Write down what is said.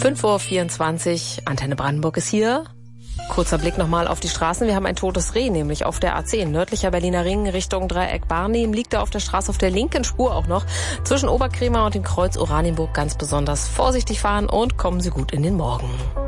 5:24 Uhr, Antenne Brandenburg ist hier. Kurzer Blick nochmal auf die Straßen. Wir haben ein totes Reh, nämlich auf der A10, nördlicher Berliner Ring, Richtung Dreieck Barnim. Liegt er auf der Straße auf der linken Spur auch noch. Zwischen Oberkrämer und dem Kreuz Oranienburg ganz besonders vorsichtig fahren und kommen Sie gut in den Morgen.